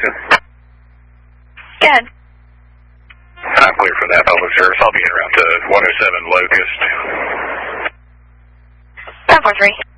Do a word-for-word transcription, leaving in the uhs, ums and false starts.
Houston? Good. I'm clear for that public service. I'll be en route to one oh seven Locust. five four three.